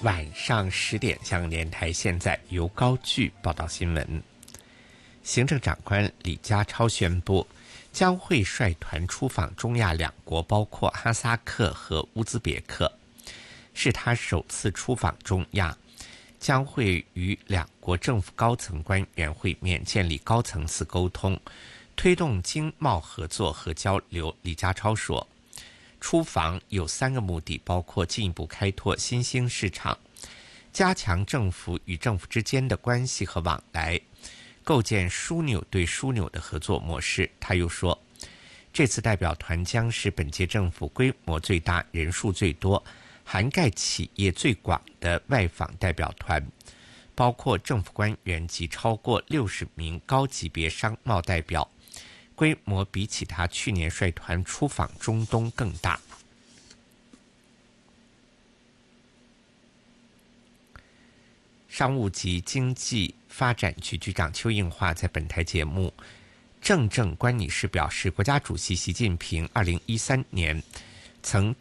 晚上10点，香港电台现在由高炬报道新闻。行政长官李家超宣布，将会率团出访中亚两国，包括哈萨克和乌兹别克，是他首次出访中亚，将会与两国政府高层官员会面，建立高层次沟通，推动经贸合作和交流。李家超说，出访有3个目的，包括进一步开拓新兴市场，加强政府与政府之间的关系和往来，构建枢纽对枢纽的合作模式。他又说，这次代表团将是本届政府规模最大、人数最多、涵盖企业最广的外访代表团，包括政府官员及超过60名高级别商贸代表，规模比起他去年率团出访中东更大。商务及经济发展局局长邱应华在本台节目《正正关你事》表示，国家主席习近平2013年曾